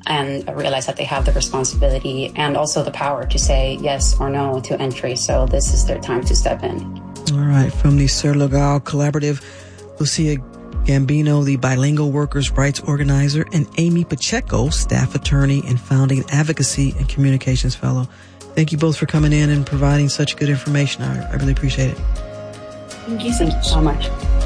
and realize that they have the responsibility and also the power to say yes or no to entry. So this is their time to step in. All right. From the Sir Legal Collaborative, Lucia Gambino, the Bilingual Workers' Rights Organizer, and Amy Pacheco, Staff Attorney and Founding Advocacy and Communications Fellow. Thank you both for coming in and providing such good information. I really appreciate it. Thank you so much.